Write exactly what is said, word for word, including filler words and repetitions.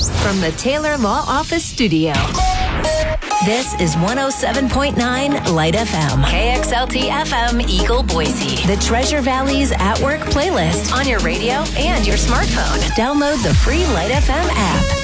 From the Taylor Law Office Studio. This is one oh seven point nine Light F M. K X L T F M Eagle Boise. The Treasure Valley's At Work playlist on your radio and your smartphone. Download the free Light F M app.